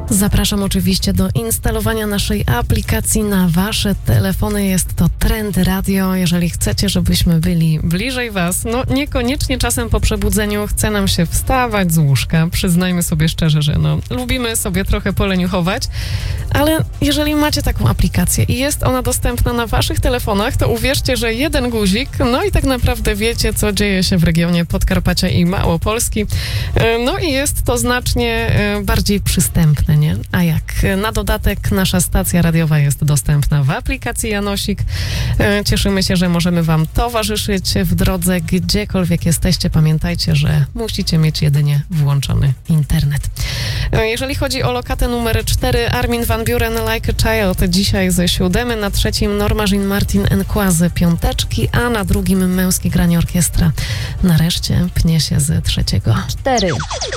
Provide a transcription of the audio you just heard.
Zapraszam oczywiście do instalowania naszej aplikacji na wasze telefony. Jest to Trend Radio. Jeżeli chcecie, żebyśmy byli bliżej was, no niekoniecznie czasem po przebudzeniu chce nam się wstawać z łóżka. Przyznajmy sobie szczerze, że lubimy sobie trochę poleniuchować, ale jeżeli macie taką aplikację i jest ona dostępna na waszych telefonach, to uwierzcie, że jeden guzik, no i tak naprawdę wiecie, co dzieje się w regionie Podkarpacia i Małopolski. No i jest to znacznie bardziej przystępne, nie? A jak na dodatek nasza stacja radiowa jest dostępna w aplikacji Janosik. Cieszymy się, że możemy wam towarzyszyć w drodze, gdziekolwiek jesteście. Pamiętajcie, że musicie mieć jedynie włączony internet. Jeżeli chodzi o lokatę numer 4, Armin van Buuren, Like a Child, dzisiaj ze 7, na 3 Norma Jean Martin Enquazy, 5, a na 2 Męskie Granie Orkiestra nareszcie pnie się z 3. 4.